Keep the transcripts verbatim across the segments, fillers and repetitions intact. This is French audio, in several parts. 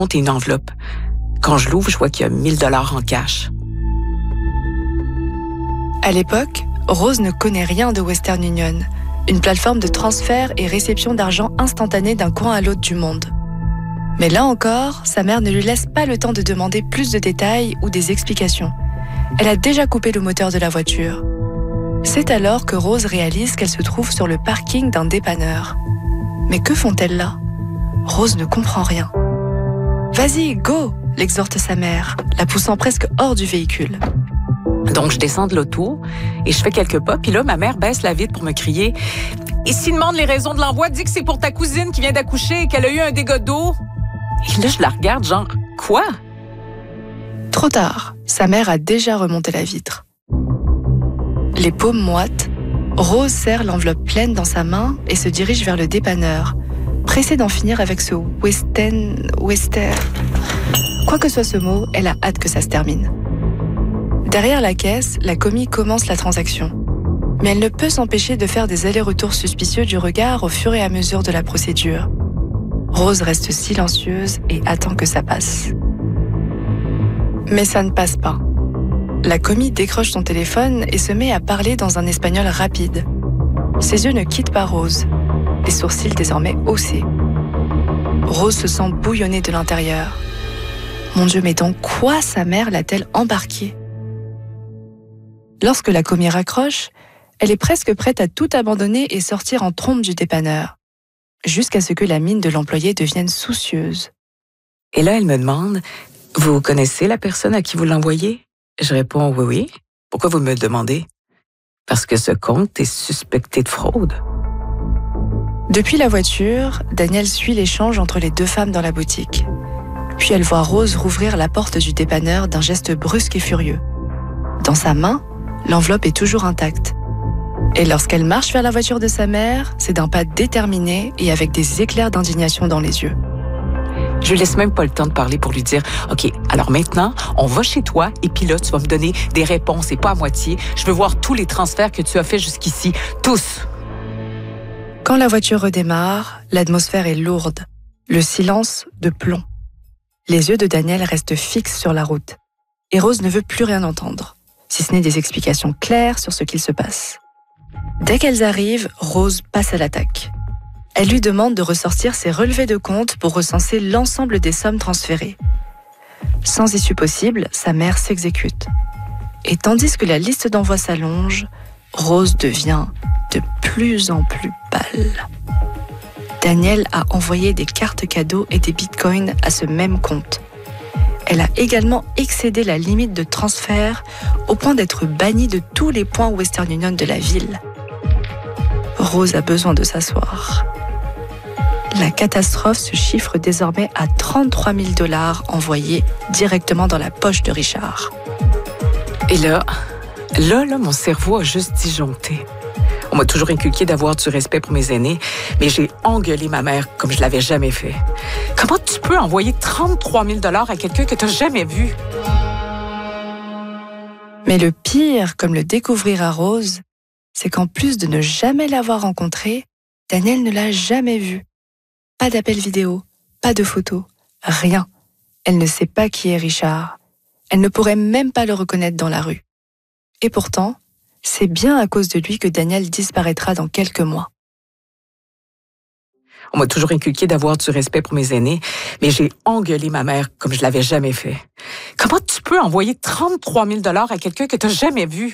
et une enveloppe. Quand je l'ouvre, je vois qu'il y a mille dollars en cash. À l'époque, Rose ne connaît rien de Western Union, une plateforme de transfert et réception d'argent instantané d'un coin à l'autre du monde. Mais là encore, sa mère ne lui laisse pas le temps de demander plus de détails ou des explications. Elle a déjà coupé le moteur de la voiture. C'est alors que Rose réalise qu'elle se trouve sur le parking d'un dépanneur. Mais que font-elles là ? Rose ne comprend rien. « Vas-y, go !» l'exhorte sa mère, la poussant presque hors du véhicule. Donc, je descends de l'auto et je fais quelques pas. Puis là, ma mère baisse la vitre pour me crier « Et s'il demande les raisons de l'envoi, dis que c'est pour ta cousine qui vient d'accoucher et qu'elle a eu un dégât d'eau. » Et là, je la regarde genre « Quoi? » Trop tard, sa mère a déjà remonté la vitre. Les paumes moites, Rose serre l'enveloppe pleine dans sa main et se dirige vers le dépanneur, pressée d'en finir avec ce Western... Western... Quoi que soit ce mot, elle a hâte que ça se termine. Derrière la caisse, la commis commence la transaction. Mais elle ne peut s'empêcher de faire des allers-retours suspicieux du regard au fur et à mesure de la procédure. Rose reste silencieuse et attend que ça passe. Mais ça ne passe pas. La commis décroche son téléphone et se met à parler dans un espagnol rapide. Ses yeux ne quittent pas Rose, les sourcils désormais haussés. Rose se sent bouillonner de l'intérieur. Mon Dieu, mais dans quoi sa mère l'a-t-elle embarquée ? Lorsque la commis raccroche, elle est presque prête à tout abandonner et sortir en trombe du dépanneur, jusqu'à ce que la mine de l'employé devienne soucieuse. Et là, elle me demande « Vous connaissez la personne à qui vous l'envoyez? » Je réponds « Oui, oui. Pourquoi vous me le demandez? » Parce que ce compte est suspecté de fraude. Depuis la voiture, Danielle suit l'échange entre les deux femmes dans la boutique. Puis elle voit Rose rouvrir la porte du dépanneur d'un geste brusque et furieux. Dans sa main, l'enveloppe est toujours intacte. Et lorsqu'elle marche vers la voiture de sa mère, c'est d'un pas déterminé et avec des éclairs d'indignation dans les yeux. Je lui laisse même pas le temps de parler pour lui dire « OK, alors maintenant, on va chez toi et puis là, tu vas me donner des réponses et pas à moitié. Je veux voir tous les transferts que tu as faits jusqu'ici, tous. » Quand la voiture redémarre, l'atmosphère est lourde, le silence de plomb. Les yeux de Danielle restent fixes sur la route. Et Rose ne veut plus rien entendre, si ce n'est des explications claires sur ce qu'il se passe. Dès qu'elles arrivent, Rose passe à l'attaque. Elle lui demande de ressortir ses relevés de compte pour recenser l'ensemble des sommes transférées. Sans issue possible, sa mère s'exécute. Et tandis que la liste d'envoi s'allonge, Rose devient de plus en plus pâle. Danielle a envoyé des cartes cadeaux et des bitcoins à ce même compte. Elle a également excédé la limite de transfert au point d'être bannie de tous les points Western Union de la ville. Rose a besoin de s'asseoir. La catastrophe se chiffre désormais à trente-trois mille dollars envoyés directement dans la poche de Richard. Et là, là, là, mon cerveau a juste disjoncté. On m'a toujours inculqué d'avoir du respect pour mes aînés, mais j'ai engueulé ma mère comme je l'avais jamais fait. Comment tu peux envoyer trente-trois mille dollars à quelqu'un que tu n'as jamais vu? Mais le pire, comme le découvrira Rose, c'est qu'en plus de ne jamais l'avoir rencontré, Danielle ne l'a jamais vu. Pas d'appel vidéo, pas de photo, rien. Elle ne sait pas qui est Richard. Elle ne pourrait même pas le reconnaître dans la rue. Et pourtant, c'est bien à cause de lui que Danielle disparaîtra dans quelques mois. On m'a toujours inculqué d'avoir du respect pour mes aînés, mais j'ai engueulé ma mère comme je l'avais jamais fait. Comment tu peux envoyer trente-trois mille dollars à quelqu'un que tu n'as jamais vu?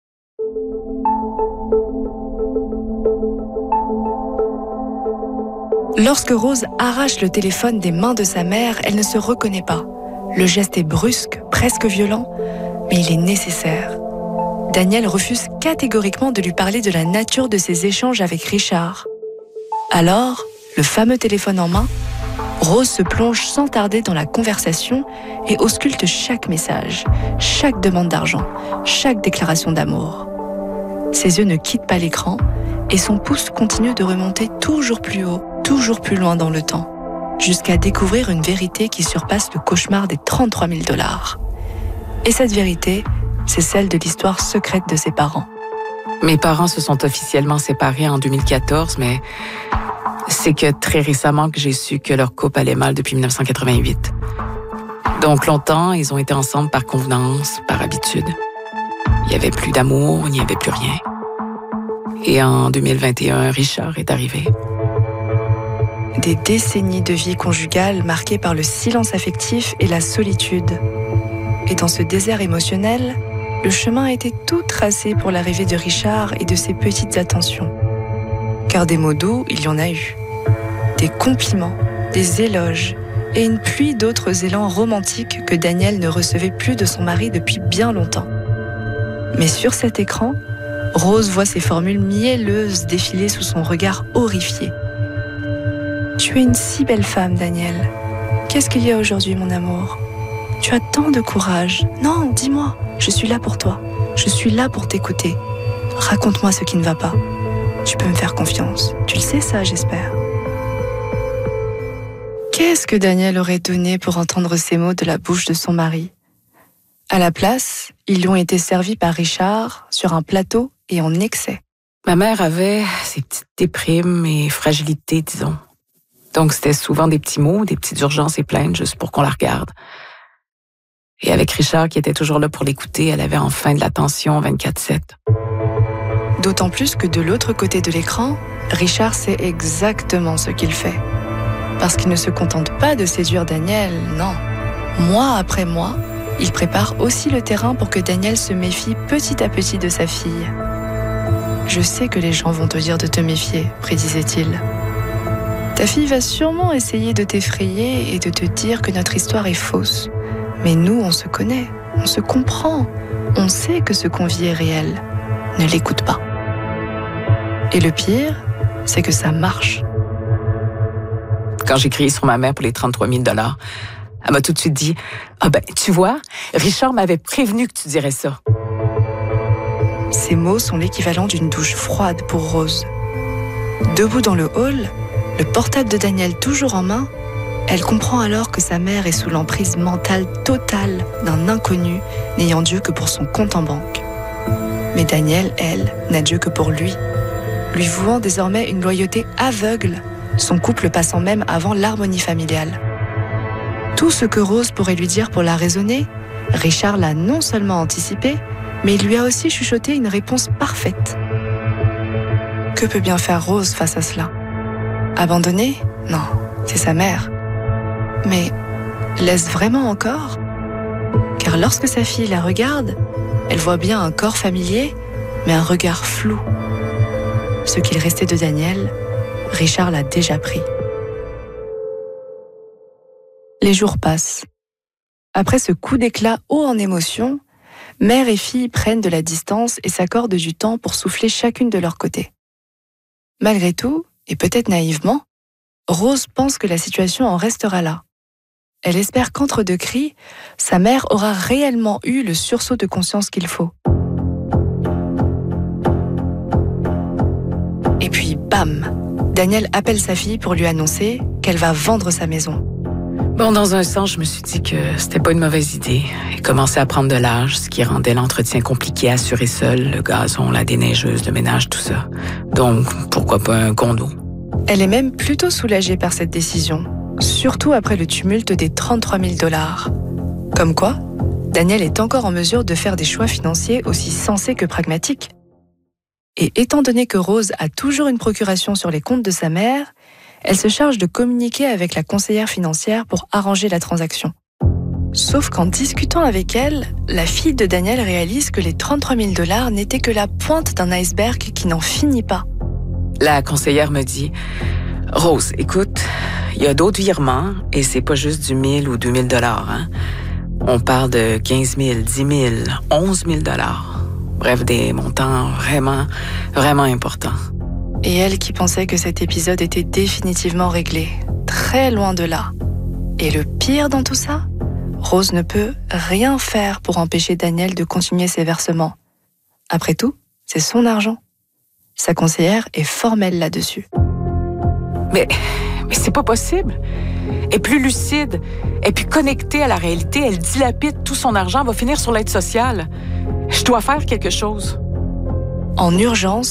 Lorsque Rose arrache le téléphone des mains de sa mère, elle ne se reconnaît pas. Le geste est brusque, presque violent, mais il est nécessaire. Danielle refuse catégoriquement de lui parler de la nature de ses échanges avec Richard. Alors, le fameux téléphone en main, Rose se plonge sans tarder dans la conversation et ausculte chaque message, chaque demande d'argent, chaque déclaration d'amour. Ses yeux ne quittent pas l'écran et son pouce continue de remonter toujours plus haut, toujours plus loin dans le temps, jusqu'à découvrir une vérité qui surpasse le cauchemar des trente-trois mille dollars. Et cette vérité, c'est celle de l'histoire secrète de ses parents. Mes parents se sont officiellement séparés en deux mille quatorze, mais C'est que très récemment que j'ai su que leur couple allait mal depuis dix-neuf cent quatre-vingt-huit. Donc longtemps, ils ont été ensemble par convenance, par habitude. Il n'y avait plus d'amour, il n'y avait plus rien. Et en deux mille vingt et un, Richard est arrivé. Des décennies de vie conjugale marquées par le silence affectif et la solitude. Et dans ce désert émotionnel, le chemin a été tout tracé pour l'arrivée de Richard et de ses petites attentions. Car des mots doux, il y en a eu. Des compliments, des éloges et une pluie d'autres élans romantiques que Daniel ne recevait plus de son mari depuis bien longtemps. Mais sur cet écran, Rose voit ces formules mielleuses défiler sous son regard horrifié. « Tu es une si belle femme, Daniel. Qu'est-ce qu'il y a aujourd'hui, mon amour ? Tu as tant de courage. Non, dis-moi, je suis là pour toi. Je suis là pour t'écouter. Raconte-moi ce qui ne va pas. Tu peux me faire confiance. Tu le sais ça, j'espère. » Qu'est-ce que Daniel aurait donné pour entendre ces mots de la bouche de son mari ? À la place, ils lui ont été servis par Richard sur un plateau et en excès. Ma mère avait ses petites déprimes et fragilités, disons. Donc c'était souvent des petits mots, des petites urgences et plaintes juste pour qu'on la regarde. Et avec Richard qui était toujours là pour l'écouter, elle avait enfin de l'attention vingt-quatre sept. D'autant plus que de l'autre côté de l'écran, Richard sait exactement ce qu'il fait. Parce qu'il ne se contente pas de séduire Daniel, non. Mois après mois, il prépare aussi le terrain pour que Daniel se méfie petit à petit de sa fille. « Je sais que les gens vont te dire de te méfier », prédisait-il. « Ta fille va sûrement essayer de t'effrayer et de te dire que notre histoire est fausse. Mais nous, on se connaît, on se comprend, on sait que ce qu'on vit est réel. Ne l'écoute pas. » Et le pire, c'est que ça marche. Quand j'ai crié sur ma mère pour les trente-trois mille dollars, elle m'a tout de suite dit « Ah ben, tu vois, Richard m'avait prévenu que tu dirais ça. » Ces mots sont l'équivalent d'une douche froide pour Rose. Debout dans le hall, le portable de Daniel toujours en main, elle comprend alors que sa mère est sous l'emprise mentale totale d'un inconnu n'ayant Dieu que pour son compte en banque. Mais Daniel, elle, n'a Dieu que pour lui, lui vouant désormais une loyauté aveugle, son couple passant même avant l'harmonie familiale. Tout ce que Rose pourrait lui dire pour la raisonner, Richard l'a non seulement anticipé, mais il lui a aussi chuchoté une réponse parfaite. Que peut bien faire Rose face à cela ? Abandonner ? Non, c'est sa mère. Mais l'est-ce vraiment encore ? Car lorsque sa fille la regarde, elle voit bien un corps familier, mais un regard flou. Ce qu'il restait de Daniel, Richard l'a déjà pris. Les jours passent. Après ce coup d'éclat haut en émotion, mère et fille prennent de la distance et s'accordent du temps pour souffler chacune de leur côté. Malgré tout, et peut-être naïvement, Rose pense que la situation en restera là. Elle espère qu'entre deux cris, sa mère aura réellement eu le sursaut de conscience qu'il faut. Et puis, bam ! Daniel appelle sa fille pour lui annoncer qu'elle va vendre sa maison. Bon, dans un sens, je me suis dit que c'était pas une mauvaise idée. Elle commençait à prendre de l'âge, ce qui rendait l'entretien compliqué à assurer seul, le gazon, la déneigeuse, le ménage, tout ça. Donc, pourquoi pas un condo? Elle est même plutôt soulagée par cette décision, surtout après le tumulte des trente-trois mille dollars. Comme quoi, Daniel est encore en mesure de faire des choix financiers aussi sensés que pragmatiques. Et étant donné que Rose a toujours une procuration sur les comptes de sa mère, elle se charge de communiquer avec la conseillère financière pour arranger la transaction. Sauf qu'en discutant avec elle, la fille de Daniel réalise que les trente-trois mille dollars n'étaient que la pointe d'un iceberg qui n'en finit pas. La conseillère me dit « Rose, écoute, il y a d'autres virements et c'est pas juste du mille ou deux mille dollars. Hein? On parle de quinze mille, dix mille, onze mille dollars. Bref, des montants vraiment, vraiment importants. » Et elle qui pensait que cet épisode était définitivement réglé, très loin de là. Et le pire dans tout ça, Rose ne peut rien faire pour empêcher Daniel de continuer ses versements. Après tout, c'est son argent. Sa conseillère est formelle là-dessus. Mais, mais c'est pas possible. Elle est plus lucide, elle est plus connectée à la réalité, elle dilapide tout son argent, va finir sur l'aide sociale. Je dois faire quelque chose. En urgence,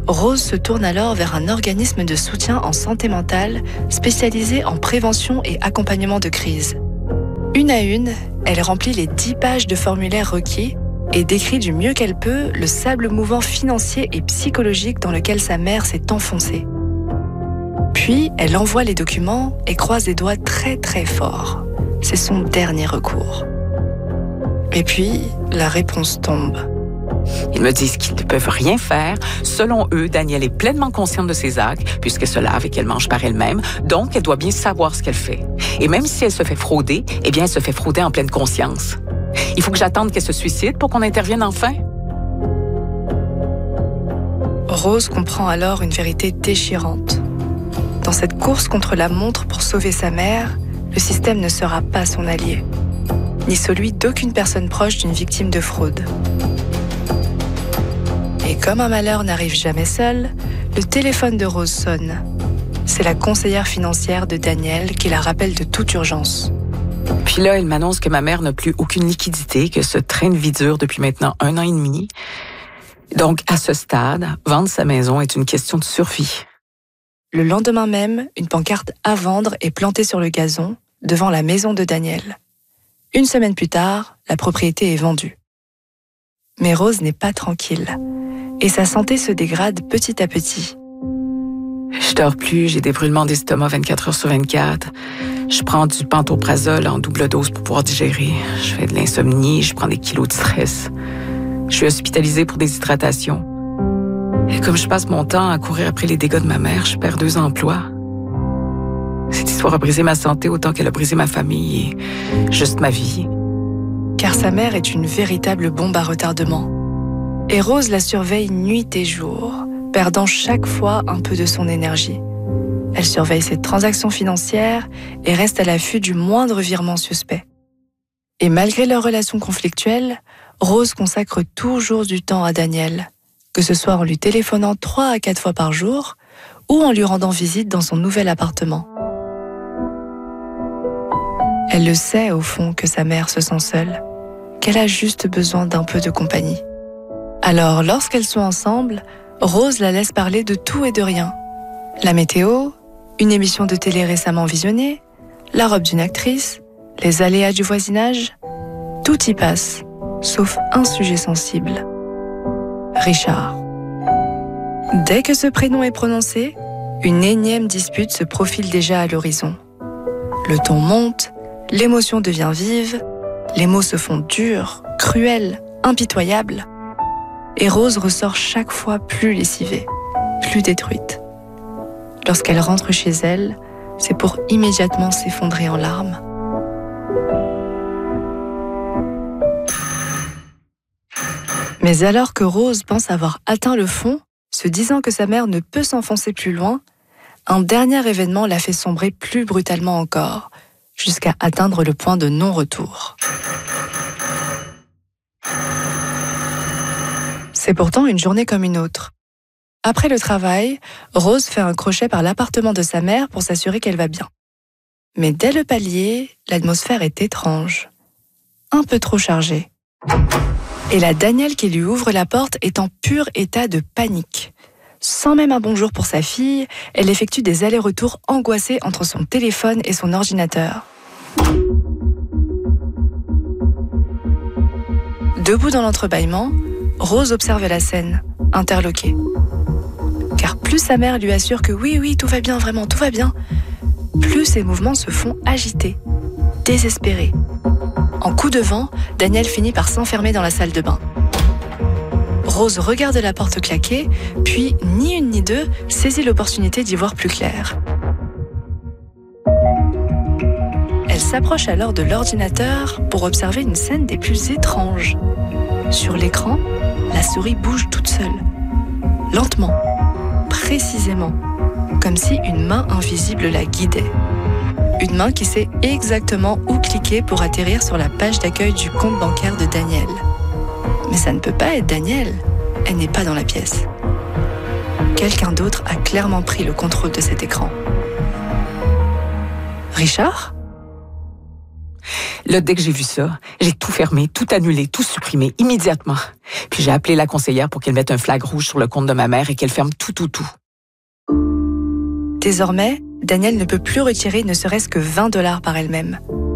Rose se tourne alors vers un organisme de soutien en santé mentale spécialisé en prévention et accompagnement de crise. Une à une, elle remplit les dix pages de formulaires requis et décrit du mieux qu'elle peut le sable mouvant financier et psychologique dans lequel sa mère s'est enfoncée. Puis, elle envoie les documents et croise les doigts très très fort. C'est son dernier recours. Et puis, la réponse tombe. Ils me disent qu'ils ne peuvent rien faire. Selon eux, Danielle est pleinement consciente de ses actes, puisqu'elle se lave et qu'elle mange par elle-même, donc elle doit bien savoir ce qu'elle fait. Et même si elle se fait frauder, eh bien, elle se fait frauder en pleine conscience. Il faut que j'attende qu'elle se suicide pour qu'on intervienne enfin? Rose comprend alors une vérité déchirante. Dans cette course contre la montre pour sauver sa mère, le système ne sera pas son allié, ni celui d'aucune personne proche d'une victime de fraude. Et comme un malheur n'arrive jamais seul, le téléphone de Rose sonne. C'est la conseillère financière de Danielle qui la rappelle de toute urgence. Puis là, elle m'annonce que ma mère n'a plus aucune liquidité, que ce train de vie dure depuis maintenant un an et demi. Donc, à ce stade, vendre sa maison est une question de survie. Le lendemain même, une pancarte à vendre est plantée sur le gazon, devant la maison de Danielle. Une semaine plus tard, la propriété est vendue. Mais Rose n'est pas tranquille, et sa santé se dégrade petit à petit. Je dors plus, j'ai des brûlements d'estomac vingt-quatre heures sur vingt-quatre. Je prends du pantoprazole en double dose pour pouvoir digérer. Je fais de l'insomnie, je prends des kilos de stress. Je suis hospitalisée pour déshydratation. Et comme je passe mon temps à courir après les dégâts de ma mère, je perds deux emplois. Cette histoire a brisé ma santé autant qu'elle a brisé ma famille et juste ma vie. Car sa mère est une véritable bombe à retardement. Et Rose la surveille nuit et jour, perdant chaque fois un peu de son énergie. Elle surveille ses transactions financières et reste à l'affût du moindre virement suspect. Et malgré leur relation conflictuelle, Rose consacre toujours du temps à Danielle, que ce soit en lui téléphonant trois à quatre fois par jour ou en lui rendant visite dans son nouvel appartement. Elle le sait au fond que sa mère se sent seule, qu'elle a juste besoin d'un peu de compagnie. Alors, lorsqu'elles sont ensemble, Rose la laisse parler de tout et de rien. La météo, une émission de télé récemment visionnée, la robe d'une actrice, les aléas du voisinage, tout y passe, sauf un sujet sensible. Richard. Dès que ce prénom est prononcé, une énième dispute se profile déjà à l'horizon. Le ton monte, l'émotion devient vive, les mots se font durs, cruels, impitoyables. Et Rose ressort chaque fois plus lessivée, plus détruite. Lorsqu'elle rentre chez elle, c'est pour immédiatement s'effondrer en larmes. Mais alors que Rose pense avoir atteint le fond, se disant que sa mère ne peut s'enfoncer plus loin, un dernier événement la fait sombrer plus brutalement encore, jusqu'à atteindre le point de non-retour. C'est pourtant une journée comme une autre. Après le travail, Rose fait un crochet par l'appartement de sa mère pour s'assurer qu'elle va bien. Mais dès le palier, l'atmosphère est étrange. Un peu trop chargée. Et la Danielle qui lui ouvre la porte est en pur état de panique. Sans même un bonjour pour sa fille, elle effectue des allers-retours angoissés entre son téléphone et son ordinateur. Debout dans l'entrebâillement, Rose observe la scène, interloquée. Car plus sa mère lui assure que oui, oui, tout va bien, vraiment, tout va bien, plus ses mouvements se font agités, désespérés. En coup de vent, Danielle finit par s'enfermer dans la salle de bain. Rose regarde la porte claquer, puis, ni une ni deux, saisit l'opportunité d'y voir plus clair. Elle s'approche alors de l'ordinateur pour observer une scène des plus étranges. Sur l'écran, la souris bouge toute seule, lentement, précisément, comme si une main invisible la guidait. Une main qui sait exactement où cliquer pour atterrir sur la page d'accueil du compte bancaire de Danielle. Mais ça ne peut pas être Danielle, elle n'est pas dans la pièce. Quelqu'un d'autre a clairement pris le contrôle de cet écran. Richard ? Là, dès que j'ai vu ça, j'ai tout fermé, tout annulé, tout supprimé, immédiatement. Puis j'ai appelé la conseillère pour qu'elle mette un flag rouge sur le compte de ma mère et qu'elle ferme tout, tout, tout. Désormais, Danielle ne peut plus retirer ne serait-ce que vingt dollars par elle-même.